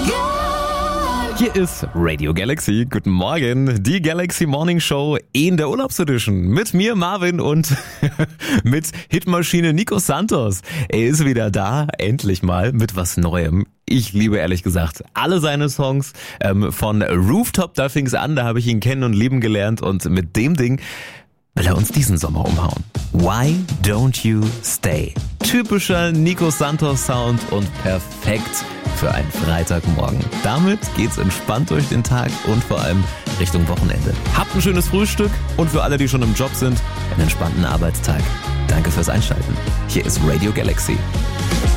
Hier ist Radio Galaxy. Guten Morgen. Die Galaxy Morning Show in der Urlaubsedition. Mit mir, Marvin, und mit Hitmaschine Nico Santos. Er ist wieder da, endlich mal, mit was Neuem. Ich liebe ehrlich gesagt alle seine Songs. Von Rooftop, da fing's an, da habe ich ihn kennen und lieben gelernt. Und mit dem Ding will er uns diesen Sommer umhauen. Why Don't You Stay? Typischer Nico Santos Sound und perfekt für einen Freitagmorgen. Damit geht's entspannt durch den Tag und vor allem Richtung Wochenende. Habt ein schönes Frühstück und für alle, die schon im Job sind, einen entspannten Arbeitstag. Danke fürs Einschalten. Hier ist Radio Galaxy.